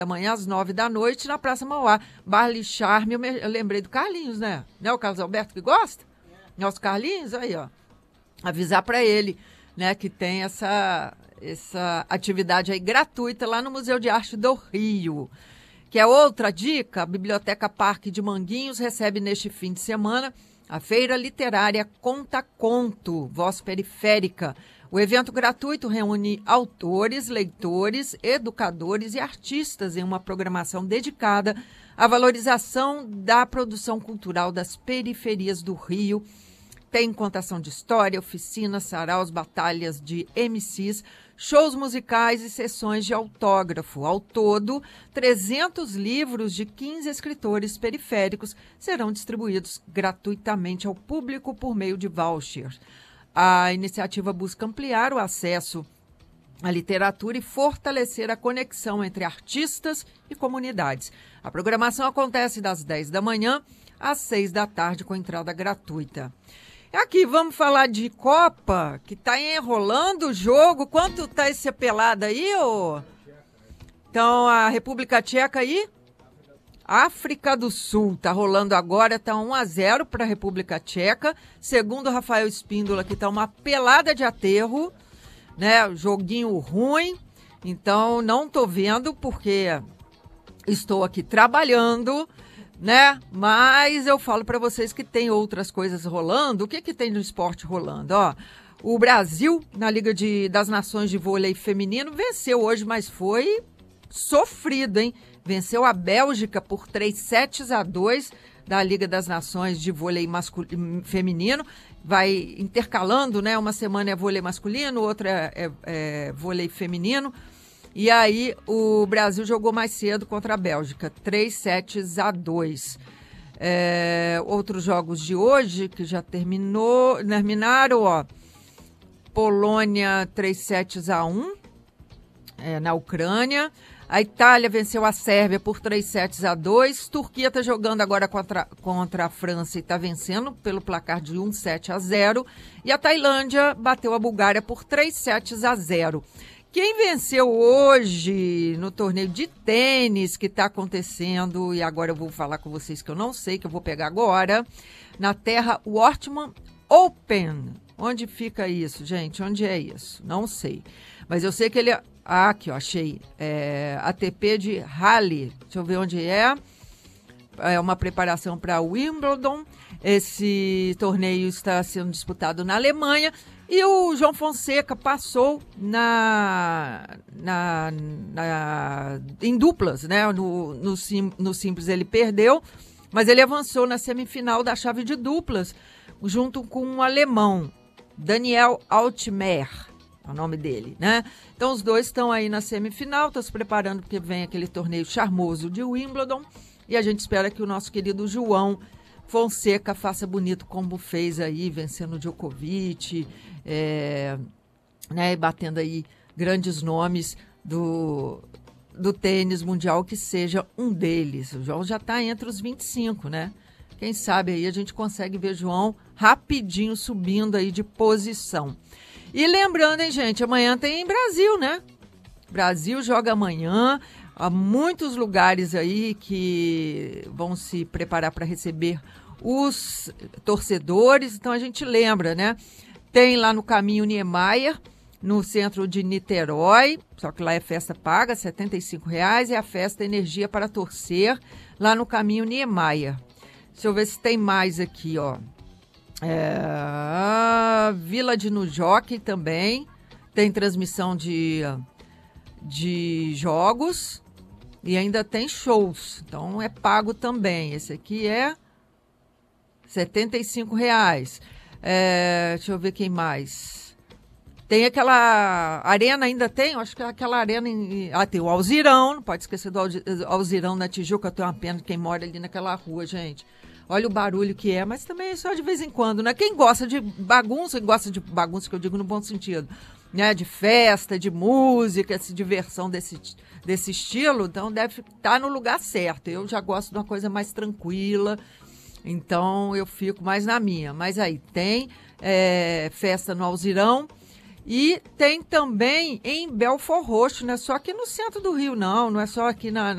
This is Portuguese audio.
da manhã às 9 da noite na Praça Mauá. Barley Charme, eu lembrei do Carlinhos, né? Não é o Carlos Alberto que gosta? Nosso Carlinhos, aí, ó. Avisar para ele, né, que tem essa atividade aí gratuita lá no Museu de Arte do Rio. Que é outra dica, a Biblioteca Parque de Manguinhos recebe neste fim de semana a Feira Literária Conta Conto, Voz Periférica. O evento gratuito reúne autores, leitores, educadores e artistas em uma programação dedicada à valorização da produção cultural das periferias do Rio. Tem contação de história, oficinas, saraus, batalhas de MCs, shows musicais e sessões de autógrafo. Ao todo, 300 livros de 15 escritores periféricos serão distribuídos gratuitamente ao público por meio de vouchers. A iniciativa busca ampliar o acesso à literatura e fortalecer a conexão entre artistas e comunidades. A programação acontece das 10 da manhã às 6 da tarde com entrada gratuita. Aqui, vamos falar de Copa, que está enrolando o jogo. Quanto está esse pelado aí, ô? Então, a República Tcheca aí? África do Sul, está rolando agora, está 1-0 para a República Tcheca. Segundo o Rafael Espíndola, que está uma pelada de aterro, né? Joguinho ruim. Então, não estou vendo porque estou aqui trabalhando, né? Mas eu falo para vocês que tem outras coisas rolando. O que tem no esporte rolando? Ó, o Brasil, na Liga das Nações de Vôlei Feminino, venceu hoje, mas foi sofrido, hein? Venceu a Bélgica por 3-2 da Liga das Nações de Vôlei Feminino. Vai intercalando, né? Uma semana é vôlei masculino, outra é vôlei feminino. E aí o Brasil jogou mais cedo contra a Bélgica, 3-2. Outros jogos de hoje que já terminaram, ó. Polônia 3-1 na Ucrânia. A Itália venceu a Sérvia por 3-2. Turquia está jogando agora contra a França e está vencendo pelo placar de 7-0. E a Tailândia bateu a Bulgária por 3-0. Quem venceu hoje no torneio de tênis que está acontecendo, e agora eu vou falar com vocês que eu não sei, que eu vou pegar agora, na terra Wortmann Open. Onde fica isso, gente? Onde é isso? Não sei. Mas eu sei que ele... aqui, ó, achei. ATP de Halle. Deixa eu ver onde é. É uma preparação para Wimbledon. Esse torneio está sendo disputado na Alemanha. E o João Fonseca passou em duplas, né? No simples ele perdeu, mas ele avançou na semifinal da chave de duplas, junto com um alemão, Daniel Altmaier, é o nome dele, né? Então os dois estão aí na semifinal, estão se preparando porque vem aquele torneio charmoso de Wimbledon, e a gente espera que o nosso querido João Fonseca faça bonito como fez aí, vencendo o Djokovic, né, batendo aí grandes nomes do tênis mundial, que seja um deles. O João já está entre os 25, né? Quem sabe aí a gente consegue ver João rapidinho subindo aí de posição. E lembrando, hein, gente, amanhã tem Brasil, né? Brasil joga amanhã. Há muitos lugares aí que vão se preparar para receber os torcedores. Então a gente lembra, né? Tem lá no Caminho Niemeyer, no centro de Niterói, só que lá é festa paga, R$ 75,00, e a festa Energia para Torcer, lá no Caminho Niemeyer. Deixa eu ver se tem mais aqui, ó. Vila de Nujoque também tem transmissão de jogos e ainda tem shows, então é pago também. Esse aqui é R$ 75,00. Deixa eu ver quem mais. Tem aquela arena, ainda tem? Acho que é aquela arena tem o Alzirão, não pode esquecer do Alzirão na Tijuca. Eu tenho uma pena de quem mora ali naquela rua, gente. Olha o barulho que é, mas também é só de vez em quando, né? Quem gosta de bagunça que eu digo no bom sentido, né? De festa, de música, de diversão desse estilo, então deve estar no lugar certo. Eu já gosto de uma coisa mais tranquila, então eu fico mais na minha. Mas aí tem festa no Alzirão e tem também em Belford Roxo, não é só aqui no centro do Rio, não é só aqui na